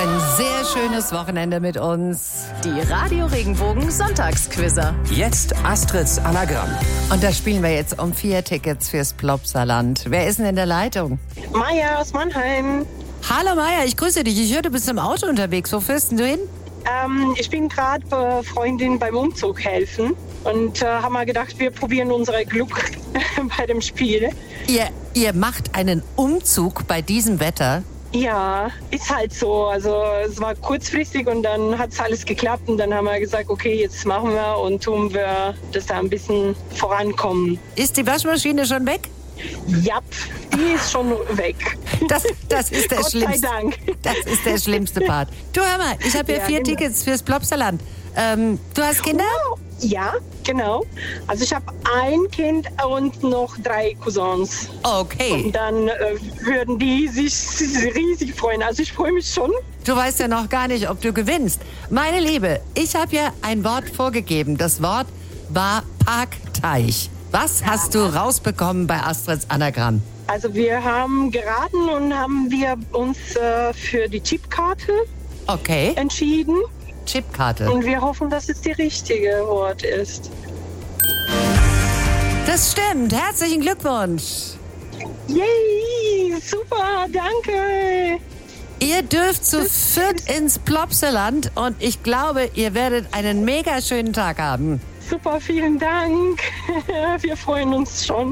ein sehr schönes Wochenende mit uns. Die Radio Regenbogen Sonntagsquizzer. Jetzt Astrids Anagramm. Und da spielen wir jetzt um 4 Tickets fürs Plopsaland. Wer ist denn in der Leitung? Maja aus Mannheim. Hallo Maja, ich grüße dich. Ich höre, du bist im Auto unterwegs. Wo fährst denn du hin? Ich bin gerade bei Freundin beim Umzug helfen und haben mal gedacht, wir probieren unser Glück bei dem Spiel. Ihr macht einen Umzug bei diesem Wetter? Ja, ist halt so. Also es war kurzfristig und dann hat es alles geklappt und dann haben wir gesagt, okay, jetzt machen wir und tun wir, dass da ein bisschen vorankommen. Ist die Waschmaschine schon weg? Ja, die ist schon weg. Das ist der Gott sei schlimmste. Dank. Das ist der schlimmste Part. Du, hör mal, ich habe hier 4 genau. Tickets fürs Plopsaland. Du hast Kinder? Ja, genau. Also ich habe ein Kind und noch 3 Cousins. Okay. Und dann würden die sich riesig freuen. Also ich freue mich schon. Du weißt ja noch gar nicht, ob du gewinnst. Meine Liebe, ich habe ja ein Wort vorgegeben. Das Wort war Parkteich. Was hast du rausbekommen bei Astrids Anagramm? Also wir haben geraten und haben wir uns für die Chipkarte Okay, entschieden. Chipkarte. Und wir hoffen, dass es die richtige Wort ist. Das stimmt. Herzlichen Glückwunsch. Yay, super, danke. Ihr dürft zu viert ins Plopsaland und ich glaube, ihr werdet einen mega schönen Tag haben. Super, vielen Dank. Wir freuen uns schon.